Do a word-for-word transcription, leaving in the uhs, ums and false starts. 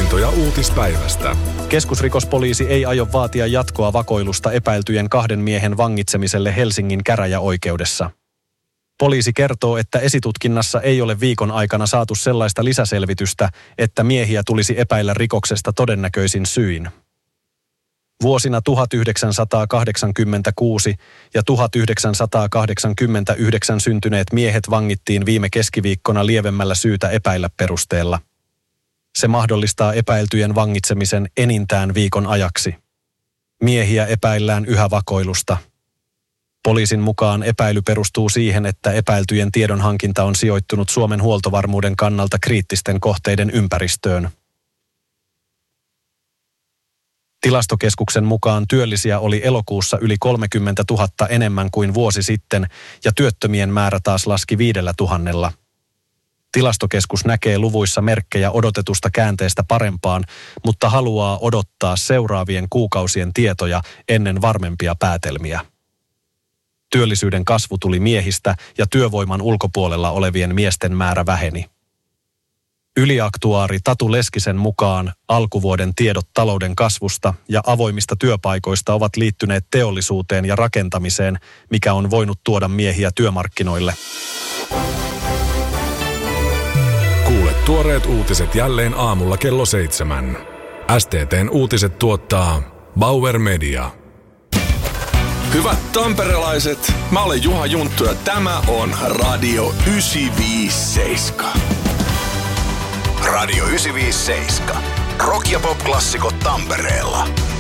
Poimintoja uutispäivästä. Keskusrikospoliisi ei aio vaatia jatkoa vakoilusta epäiltyjen kahden miehen vangitsemiselle Helsingin käräjäoikeudessa. Poliisi kertoo, että esitutkinnassa ei ole viikon aikana saatu sellaista lisäselvitystä, että miehiä tulisi epäillä rikoksesta todennäköisin syin. Vuosina tuhatyhdeksänsataakahdeksankymmentäkuusi ja tuhatyhdeksänsataakahdeksankymmentäyhdeksän syntyneet miehet vangittiin viime keskiviikkona lievemmällä syytä epäillä perusteella. Se mahdollistaa epäiltyjen vangitsemisen enintään viikon ajaksi. Miehiä epäillään yhä vakoilusta. Poliisin mukaan epäily perustuu siihen, että epäiltyjen tiedonhankinta on sijoittunut Suomen huoltovarmuuden kannalta kriittisten kohteiden ympäristöön. Tilastokeskuksen mukaan työllisiä oli elokuussa yli kolmekymmentätuhatta enemmän kuin vuosi sitten ja työttömien määrä taas laski viidellä tuhannella. Tilastokeskus näkee luvuissa merkkejä odotetusta käänteestä parempaan, mutta haluaa odottaa seuraavien kuukausien tietoja ennen varmempia päätelmiä. Työllisyyden kasvu tuli miehistä ja työvoiman ulkopuolella olevien miesten määrä väheni. Yliaktuaari Tatu Leskisen mukaan alkuvuoden tiedot talouden kasvusta ja avoimista työpaikoista ovat liittyneet teollisuuteen ja rakentamiseen, mikä on voinut tuoda miehiä työmarkkinoille. Kuule tuoreet uutiset jälleen aamulla kello seitsemän. S T T:n uutiset tuottaa Bauer Media. Hyvät tamperelaiset, mä olen Juha Junttu ja tämä on Radio yhdeksänsataaviisikymmentäseitsemän. Radio yhdeksänsataaviisikymmentäseitsemän. Rock ja pop-klassikot Tampereella.